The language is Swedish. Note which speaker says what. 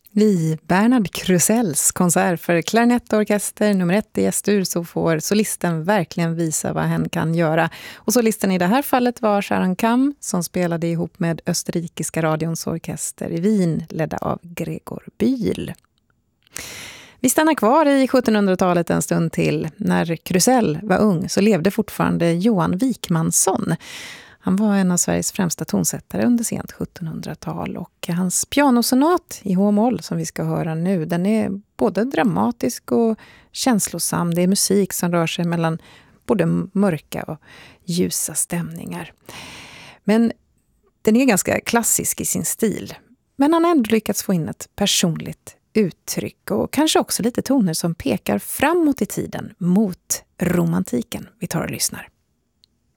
Speaker 1: I Bernhard Krusells konsert för klarinettorkester nummer 1 i S-dur så får solisten verkligen visa vad hen kan göra. Och solisten i det här fallet var Sharon Kam som spelade ihop med österrikiska radions orkester i Wien ledda av Gregor Bühl. Vi stannar kvar i 1700-talet en stund till. När Krusell var ung så levde fortfarande Johan Wikmansson. Han var en av Sveriges främsta tonsättare under sent 1700-tal och hans pianosonat i H-moll som vi ska höra nu, den är både dramatisk och känslosam. Det är musik som rör sig mellan både mörka och ljusa stämningar. Men den är ganska klassisk i sin stil. Men han har ändå lyckats få in ett personligt uttryck och kanske också lite toner som pekar framåt i tiden mot romantiken. Vi tar och lyssnar.